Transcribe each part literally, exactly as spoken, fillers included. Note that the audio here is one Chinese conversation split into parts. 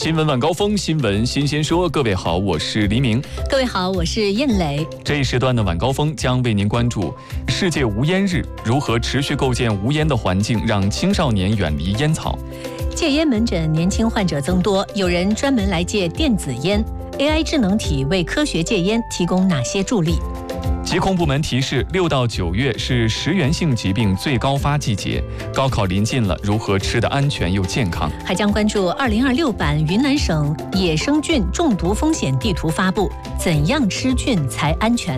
新闻晚高峰，新闻新鲜说。各位好，我是黎明。 各位好，我是燕磊。 这一时段的晚高峰将为您关注世界无烟日，如何持续构建无烟的环境，让青少年远离烟草。 戒烟门诊年轻患者增多，有人专门来戒电子烟。A I 智能体为科学戒烟提供哪些助力？ 疾控部门提示，六到九月是食源性疾病最高发季节，高考临近了，如何吃得安全又健康？ 还将关注二零二六版云南省野生菌中毒风险地图发布，怎样吃菌才安全？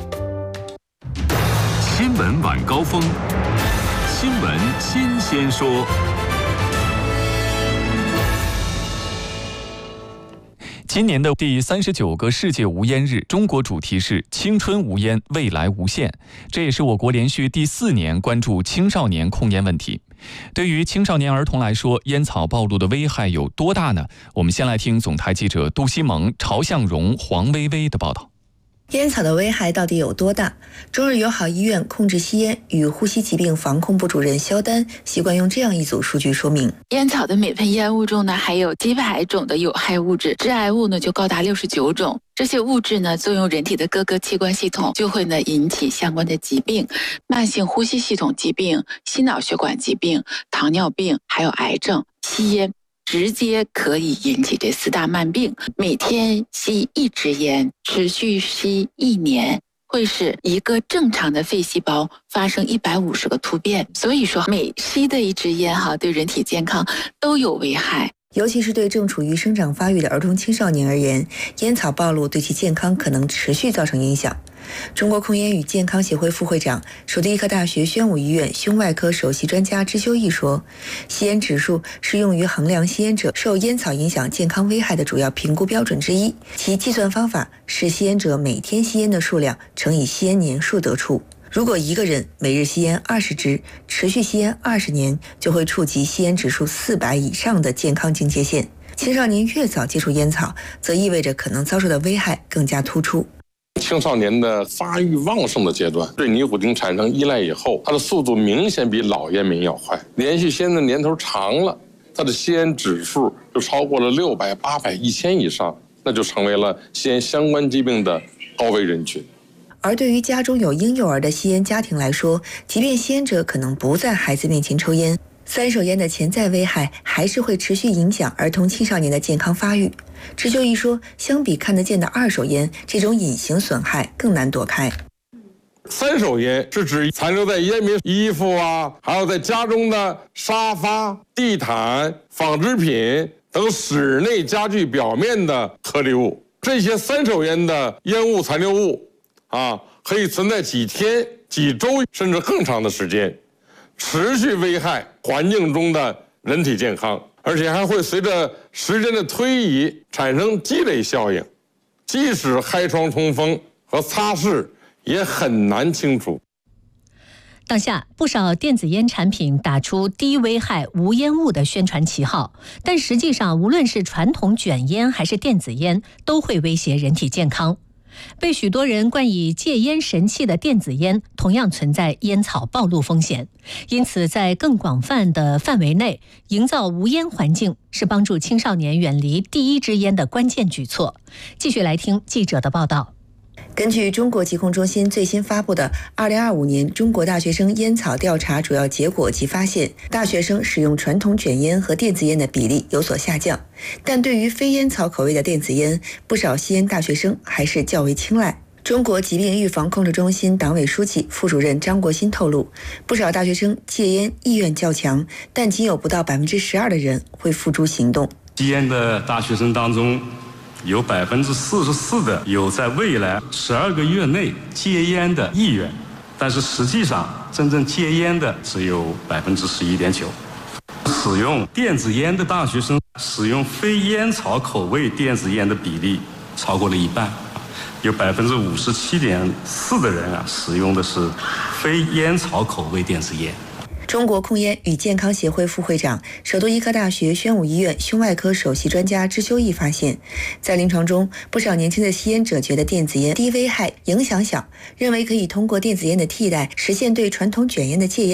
新闻晚高峰，新闻新鲜说。 今年的第三十九个世界无烟日，中国主题是青春无烟，未来无限。这也是我国连续第四年关注青少年控烟问题。对于青少年儿童来说，烟草暴露的危害有多大呢？我们先来听总台记者杜西蒙、朝向荣、黄薇薇的报道。 烟草的危害到底有多大？中日友好医院控制吸烟与呼吸疾病防控部主任肖丹习惯用这样一组数据说明： 烟草的每份烟雾中呢，含有几百种的有害物质，致癌物呢就高达六十九种。这些物质呢，作用人体的各个器官系统，就会呢引起相关的疾病，慢性呼吸系统疾病、心脑血管疾病、糖尿病，还有癌症。吸烟直接可以引起这四大慢病。每天吸一支烟，持续吸一年，会使一个正常的肺细胞发生一百五十个突变。所以说，每吸的一支烟哈，对人体健康都有危害。 尤其是对正处于生长发育的儿童青少年而言，烟草暴露对其健康可能持续造成影响。中国控烟与健康协会副会长、首都医科大学宣武医院胸外科首席专家支修义说，吸烟指数是用于衡量吸烟者受烟草影响健康危害的主要评估标准之一，其计算方法是吸烟者每天吸烟的数量乘以吸烟年数得出。如果一个人每日吸烟二十支，持续吸烟二十年，就会触及吸烟指数四百以上的健康警戒线。青少年越早接触烟草，则意味着可能遭受的危害更加突出。 青少年的发育旺盛的阶段，对尼古丁产生依赖以后，它的速度明显比老烟民要快。连续吸烟的年头长了，它的吸烟指数就超过了六百、八百、一千以上，那就成为了吸烟相关疾病的高危人群。 而对于家中有婴幼儿的吸烟家庭来说，即便吸烟者可能不在孩子面前抽烟，三手烟的潜在危害还是会持续影响儿童青少年的健康发育。支修一说，相比看得见的二手烟，这种隐形损害更难躲开。 三手烟是指残留在烟民衣服啊，还有在家中的沙发、地毯、纺织品等室内家具表面的颗粒物。这些三手烟的烟雾残留物啊，可以存在几天、几周甚至更长的时间，持续危害环境中的人体健康，而且还会随着时间的推移产生积累效应，即使开窗通风和擦拭也很难清除。 当下不少电子烟产品打出低危害无烟雾的宣传旗号，但实际上无论是传统卷烟还是电子烟，都会威胁人体健康。被许多人冠以戒烟神器的电子烟，同样存在烟草暴露风险。因此，在更广泛的范围内营造无烟环境，是帮助青少年远离第一支烟的关键举措。继续来听记者的报道。 根据中国疾控中心最新发布的二零二五年中国大学生烟草调查主要结果及发现，大学生使用传统卷烟和电子烟的比例有所下降，但对于非烟草口味的电子烟，不少吸烟大学生还是较为青睐。中国疾病预防控制中心党委书记、副主任张国新透露，不少大学生戒烟意愿较强，但仅有不到百分之十二的人会付诸行动。 吸烟的大学生当中，有百分之四十四的有在未来十二个月内戒烟的意愿，但是实际上真正戒烟的只有百分之十一点九。使用电子烟的大学生，使用非烟草口味电子烟的比例超过了一半，有百分之五十七点四的人啊使用的是非烟草口味电子烟。 中国控烟与健康协会副会长、首都医科大学宣武医院胸外科首席专家支修义发现，在临床中，不少年轻的吸烟者觉得电子烟低危害、影响小，认为可以通过电子烟的替代实现对传统卷烟的戒烟。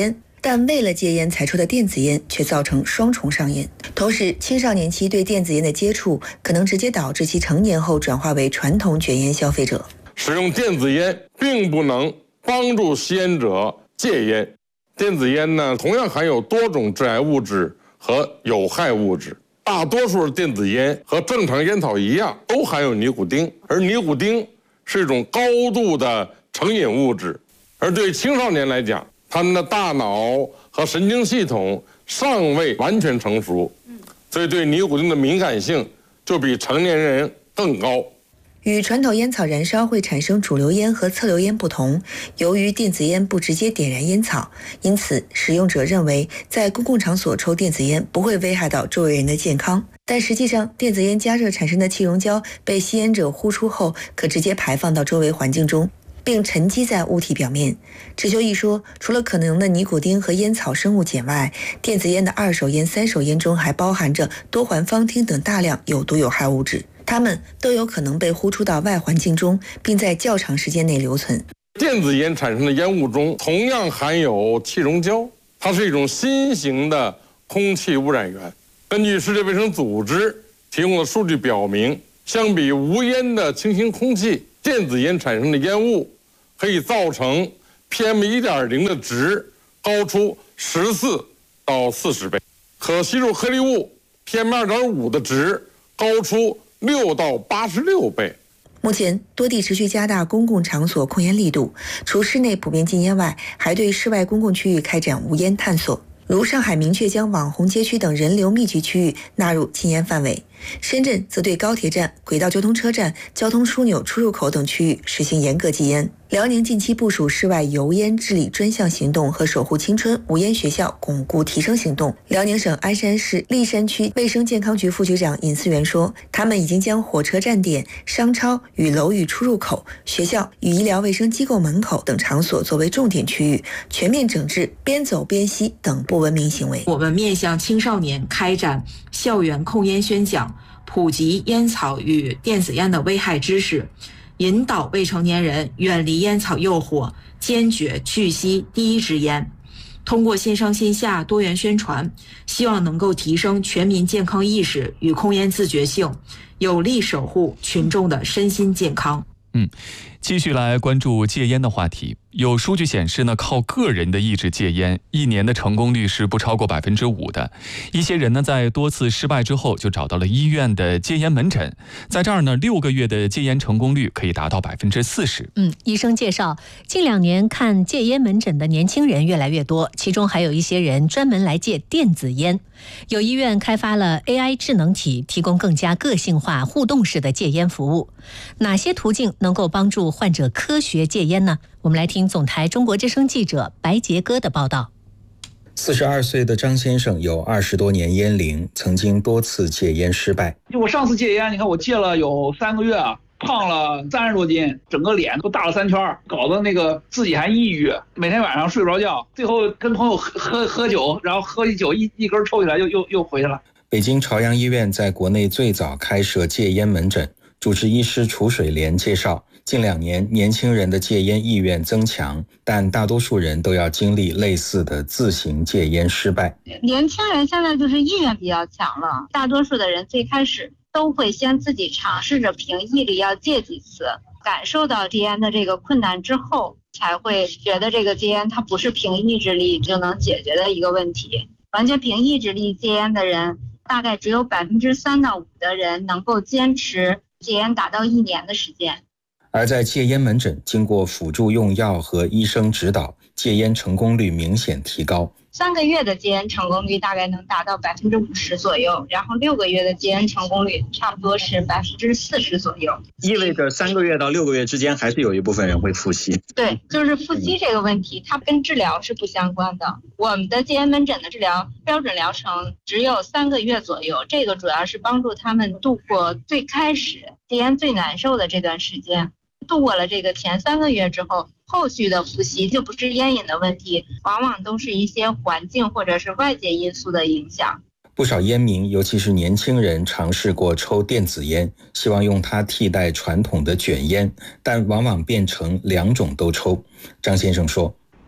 但为了戒烟才抽的电子烟却造成双重上瘾。同时，青少年期对电子烟的接触可能直接导致其成年后转化为传统卷烟消费者。 使用电子烟并不能帮助吸烟者戒烟。电子烟呢，同样含有多种致癌物质和有害物质。大多数电子烟和正常烟草一样，都含有尼古丁，而尼古丁是一种高度的成瘾物质。而对青少年来讲，他们的大脑和神经系统尚未完全成熟，所以对尼古丁的敏感性就比成年人更高。 与传统烟草燃烧会产生主流烟和侧流烟不同，由于电子烟不直接点燃烟草，因此使用者认为在公共场所抽电子烟不会危害到周围人的健康。但实际上，电子烟加热产生的气溶胶被吸烟者呼出后，可直接排放到周围环境中，并沉积在物体表面。智秀一说，除了可能的尼古丁和烟草生物碱外，电子烟的二手烟、三手烟中还包含着多环芳烃等大量有毒有害物质，它们都有可能被呼出到外环境中，并在较长时间内留存。 电子烟产生的烟雾中同样含有气溶胶，它是一种新型的空气污染源。根据世界卫生组织提供的数据表明，相比无烟的清新空气，电子烟产生的烟雾可以造成 P M 一点零 的值高出十四到四十倍，可吸入颗粒物 P M 二点五 的值高出六到八十六倍。 目前，多地持续加大公共场所控烟力度，除室内普遍禁烟外，还对室外公共区域开展无烟探索。如上海明确将网红街区等人流密集区域纳入禁烟范围，深圳则对高铁站、轨道交通车站、交通枢纽出入口等区域实行严格禁烟。辽宁近期部署室外油烟治理专项行动和守护青春无烟学校巩固提升行动。辽宁省鞍山市砾山区卫生健康局副局长尹思源说，他们已经将火车站点、商超与楼宇出入口、学校与医疗卫生机构门口等场所作为重点区域，全面整治边走边吸等不文明行为。 我们面向青少年开展校园控烟宣讲，普及烟草与电子烟的危害知识，引导未成年人远离烟草诱惑，坚决拒吸第一支烟。通过线上线下多元宣传，希望能够提升全民健康意识与控烟自觉性，有力守护群众的身心健康。 嗯，继续来关注戒烟的话题。有数据显示呢，靠个人的意志戒烟，一年的成功率是不超过百分之五的。一些人呢，在多次失败之后，就找到了医院的戒烟门诊，在这儿呢，六个月的戒烟成功率可以达到百分之四十。 嗯，医生介绍，近两年看戒烟门诊的年轻人越来越多，其中还有一些人专门来戒电子烟。有医院开发了 A I 智能体，提供更加个性化、互动式的戒烟服务。哪些途径能够帮助患者科学戒烟呢？我们来听总台中国之声记者白杰哥的报道。 四十二岁的张先生有二十多年烟龄，曾经多次戒烟失败。 我上次戒烟，你看我戒了有三个月啊，胖了三十多斤，整个脸都大了三圈，搞得那个自己还抑郁，每天晚上睡不着觉，最后跟朋友喝喝喝酒，然后喝一酒一一根抽起来又又又回去了。 北京朝阳医院在国内最早开设戒烟门诊，主治医师楚水莲介绍，近两年年轻人的戒烟意愿增强，但大多数人都要经历类似的自行戒烟失败。 年轻人现在就是意愿比较强了，大多数的人最开始都会先自己尝试着凭毅力要戒几次，感受到戒烟的这个困难之后，才会觉得这个戒烟它不是凭意志力就能解决的一个问题。完全凭意志力戒烟的人，大概只有百分之三到五的人能够坚持戒烟达到一年的时间。 而在戒烟门诊，经过辅助用药和医生指导，戒烟成功率明显提高。 三个月的戒烟成功率大概能达到百分之五十左右，然后六个月的戒烟成功率差不多是百分之四十左右。 意味着三个月到六个月之间，还是有一部分人会复吸。 对，就是复吸这个问题，它跟治疗是不相关的。我们的戒烟门诊的治疗标准疗程只有三个月左右，这个主要是帮助他们度过最开始戒烟最难受的这段时间。度过了这个前三个月之后，后续的复吸就不是烟瘾的问题，往往都是一些环境或者是外界因素的影响。 不少烟民，尤其是年轻人，尝试过抽电子烟，希望用它替代传统的卷烟，但往往变成两种都抽。张先生说，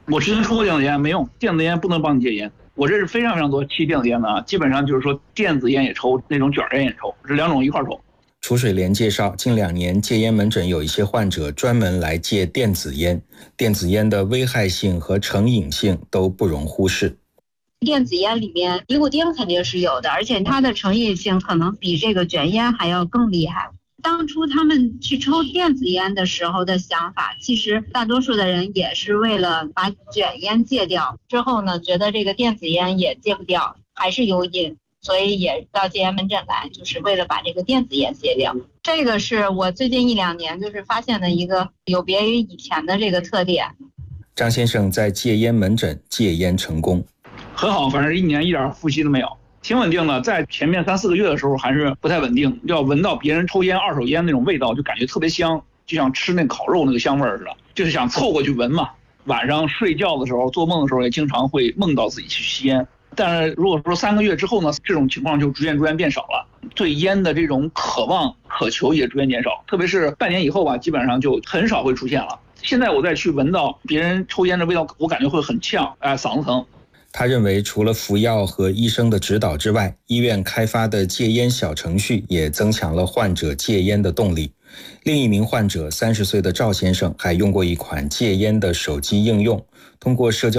我之前抽过电子烟没用，电子烟不能帮你戒烟。我这是非常非常多吸电子烟的啊，基本上就是说电子烟也抽，那种卷烟也抽，这两种一块抽。 楚水莲介绍，近两年戒烟门诊有一些患者专门来戒电子烟，电子烟的危害性和成瘾性都不容忽视。 电子烟里面尼古丁肯定是有的，而且它的成瘾性可能比这个卷烟还要更厉害。当初他们去抽电子烟的时候的想法，其实大多数的人也是为了把卷烟戒掉，之后呢觉得这个电子烟也戒不掉，还是有瘾，所以也到戒烟门诊来，就是为了把这个电子烟戒掉。这个是我最近一两年就是发现的一个有别于以前的这个特点。 张先生在戒烟门诊戒烟成功， 很好，反正一年一点复吸都没有，挺稳定的。在前面三四个月的时候还是不太稳定，要闻到别人抽烟二手烟那种味道，就感觉特别香，就像吃那烤肉那个香味似的，就是想凑过去闻嘛。晚上睡觉的时候做梦的时候也经常会梦到自己去吸烟。但是如果说三个月之后呢，这种情况就逐渐逐渐变少了，对烟的这种渴望渴求也逐渐减少，特别是半年以后吧，基本上就很少会出现了。现在我再去闻到别人抽烟的味道，我感觉会很呛，哎，嗓子疼。 他认为，除了服药和医生的指导之外，医院开发的戒烟小程序也增强了患者戒烟的动力。另一名患者三十岁的赵先生还用过一款戒烟的手机应用，通过社交